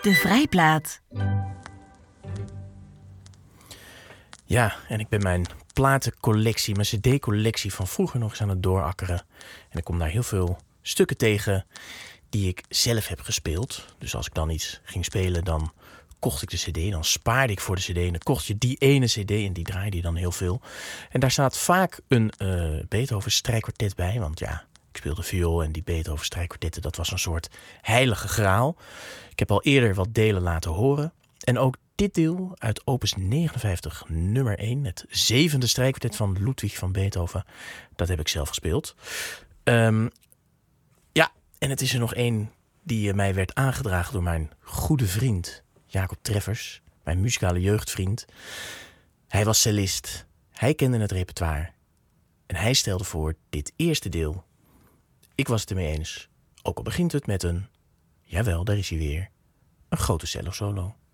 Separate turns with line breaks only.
De Vrijplaat.
Ja, en ik ben mijn platencollectie, mijn cd-collectie van vroeger nog eens aan het doorakkeren. En ik kom daar heel veel stukken tegen die ik zelf heb gespeeld. Dus als ik dan iets ging spelen, dan kocht ik de cd, dan spaarde ik voor de cd en dan kocht je die ene cd en die draaide je dan heel veel. En daar staat vaak een Beethoven strijkkwartet bij, want ja, ik speelde viool en die Beethoven strijkkwartetten, dat was een soort heilige graal. Ik heb al eerder wat delen laten horen en ook dit deel uit opus 59 nummer 1, het 7e strijkkwartet van Ludwig van Beethoven, dat heb ik zelf gespeeld. Ja, en het is er nog één die mij werd aangedragen door mijn goede vriend Jacob Treffers, mijn muzikale jeugdvriend. Hij was cellist, hij kende het repertoire en hij stelde voor dit eerste deel. Ik was het ermee eens, ook al begint het met een, jawel, daar is hij weer, een grote cello solo.